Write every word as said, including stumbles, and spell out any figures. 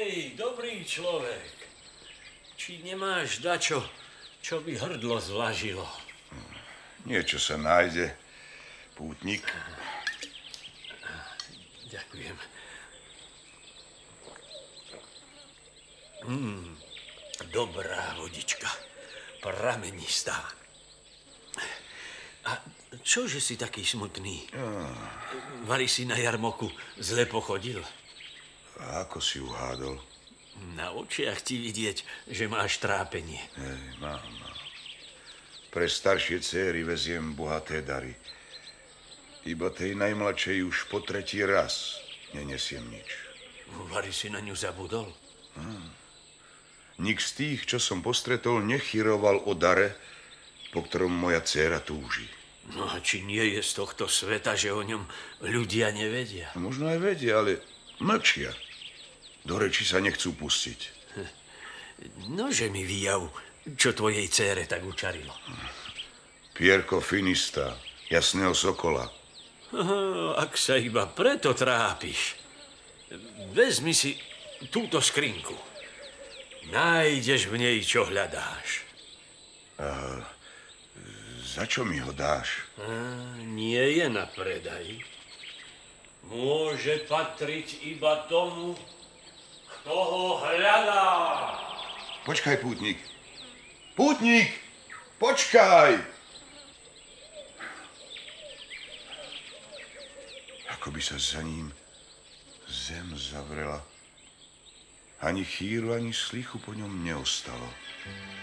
Hej, dobrý človek. Či nemáš dačo, čo by hrdlo zvlažilo? Niečo sa nájde, pútnik. Ďakujem. Mm, dobrá vodička. Pramenistá. A čože si taký smutný? Vari si na jarmoku zle pochodil? A ako si uhádol? Na očiach ti vidieť, že máš trápenie. Hej, mám, mám. Pre staršie céry veziem bohaté dary. Iba tej najmladšej už po tretí raz nenesiem nič. Vari si na ňu zabudol? Hmm. Nik z tých, čo som postretol, nechyroval o dare, po ktorom moja dcéra túži. No a či nie je z tohto sveta, že o ňom ľudia nevedia? No, možno aj vedia, ale mlčia. Do reči sa nechcú pustiť. Nože mi vyjav, čo tvojej dcére tak učarilo. Pierko Finista, jasného sokola. Aha, ak sa iba preto trápiš, vezmi si túto skrinku. Nájdeš v nej, čo hľadáš. A za čo mi ho dáš? A, nie je na predaj. Môže patriť iba tomu, kto ho hľadá. Počkaj, pútnik. Pútnik! Počkaj! Ako by sa za ním zem zavrela. Ani chýru, ani slichu po ňom neostalo.